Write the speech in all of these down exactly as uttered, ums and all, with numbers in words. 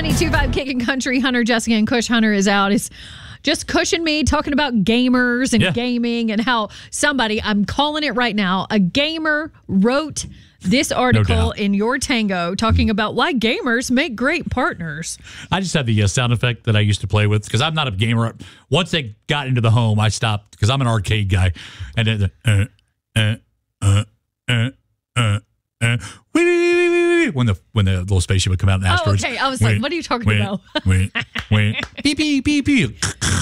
ninety-two point five Kicking Country. Hunter, Jessica, and Kush. Hunter is out. It's just Kush and me talking about gamers and Yeah. gaming and how somebody, I'm calling it right now, a gamer wrote this article No in Your Tango talking about why gamers make great partners. I just have the uh, sound effect that I used to play with because I'm not a gamer. Once they got into the home, I stopped because I'm an arcade guy. And then the, uh, uh, uh, uh, uh, uh, wee, wee, wee, wee, wee, when the when the little spaceship would come out in Oh, asteroids. okay. I was like, what are you talking wait, about? Wait, wait, beep, beep, beep, beep.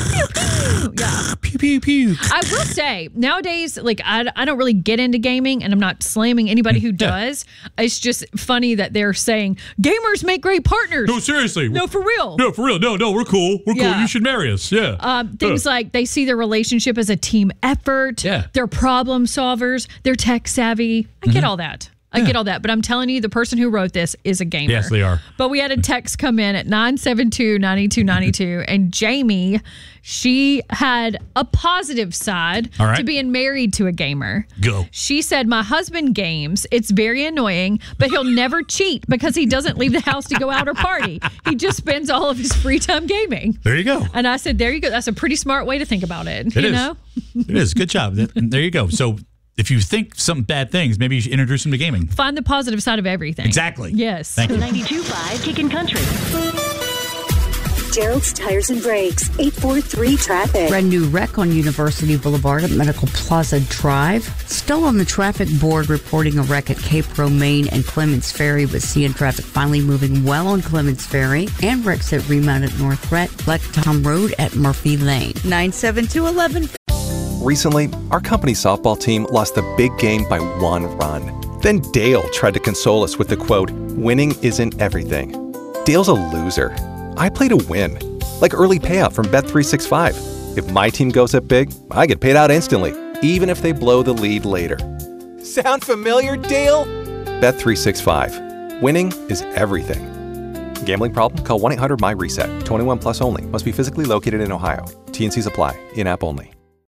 Yeah. Pew, pew, pew. I will say, nowadays, like, I, I don't really get into gaming, and I'm not slamming anybody who does. It's just funny that they're saying, gamers make great partners. No, seriously. No, for real. No, for real. No, no, we're cool. We're Yeah. cool. You should marry us. Yeah. Um, things Uh. like they see their relationship as a team effort. Yeah. They're problem solvers. They're tech savvy. I get all that. I get all that. But I'm telling you, the person who wrote this is a gamer. Yes, they are. But we had a text come in at nine seven two, nine two nine two. And Jamie, she had a positive side All right. to being married to a gamer. Go. She said, my husband games. It's very annoying, but he'll never cheat because he doesn't leave the house to go out or party. He just spends all of his free time gaming. There you go. And I said, there you go. That's a pretty smart way to think about it. It you is. know? It is. Good job. That- There you go. So if you think some bad things, maybe you should introduce them to gaming. Find the positive side of everything. Exactly. Yes. Thank you. ninety-two point five Kicking Country. Gerald's Tires and Brakes, eight four three traffic. Brand new wreck on University Boulevard at Medical Plaza Drive. Still on the traffic board reporting a wreck at Cape Romaine and Clements Ferry, but seeing traffic finally moving well on Clements Ferry, and wrecks at Remount at North Rhett, Black Tom Road at Murphy Lane. nine seven two one one. Recently, our company softball team lost the big game by one run. Then Dale tried to console us with the quote, "Winning isn't everything." Dale's a loser. I play to win. Like early payout from Bet three sixty-five. If my team goes up big, I get paid out instantly, even if they blow the lead later. Sound familiar, Dale? Bet three sixty-five. Winning is everything. Gambling problem? Call one eight hundred M Y RESET. twenty-one plus only. Must be physically located in Ohio. T and C's apply. In-app only.